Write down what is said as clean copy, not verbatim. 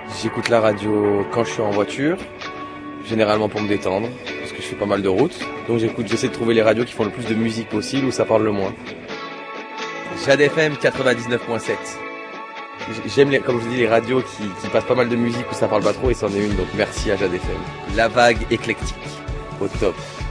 J'écoute la radio quand je suis en voiture, généralement pour me détendre, parce que je fais pas mal de routes. Donc j'essaie de trouver les radios qui font le plus de musique possible, où ça parle le moins. Jade FM 99.7. J'aime, comme je vous dis, les radios qui passent pas mal de musique où ça parle pas trop, et c'en est une, donc merci à Jade FM. La vague éclectique, au top.